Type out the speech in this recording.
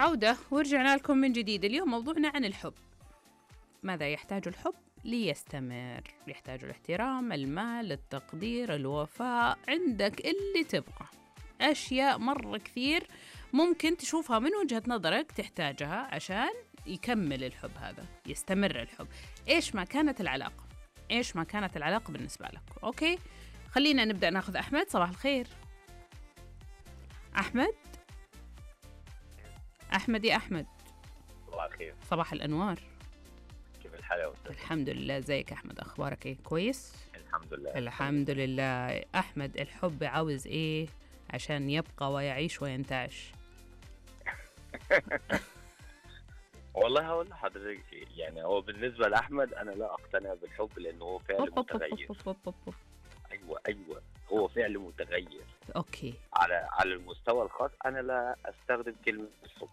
عودة ورجعنا لكم من جديد. اليوم موضوعنا عن الحب. ماذا يحتاج الحب ليستمر؟ يحتاج الاحترام، المال، التقدير، الوفاء، عندك اللي تبغى. أشياء مرة كثير ممكن تشوفها من وجهة نظرك تحتاجها عشان يكمل الحب هذا، يستمر الحب. إيش ما كانت العلاقة، إيش ما كانت العلاقة بالنسبة لك. أوكي، خلينا نبدأ ناخذ أحمد. صباح الخير أحمد. أحمد يا أحمد. صباح الخير. صباح الأنوار. كيف الحال يا أستاذ؟ الحمد لله. زيك أحمد؟ أخبارك إيه؟ كويس؟ الحمد لله. الحمد لله. أحمد، الحب عاوز إيه عشان يبقى ويعيش وينتعش؟ والله هقول لحضرتك شيء، يعني هو بالنسبة لأحمد أنا لا أقتنع بالحب لأنه هو فعل متغير. أيوة هو فعل متغير. أوكي، على المستوى الخاص أنا لا أستخدم كلمة الحب.